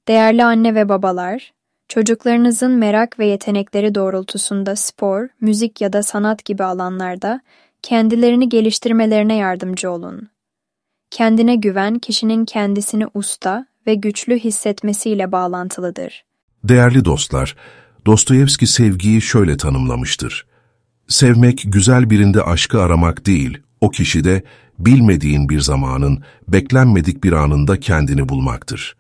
Değerli anne ve babalar, çocuklarınızın merak ve yetenekleri doğrultusunda spor, müzik ya da sanat gibi alanlarda kendilerini geliştirmelerine yardımcı olun. Kendine güven, kişinin kendisini usta ve güçlü hissetmesiyle bağlantılıdır. Değerli dostlar, Dostoyevski sevgiyi şöyle tanımlamıştır. Sevmek, güzel birinde aşkı aramak değil, o kişide bilmediğin bir zamanın, beklenmedik bir anında kendini bulmaktır.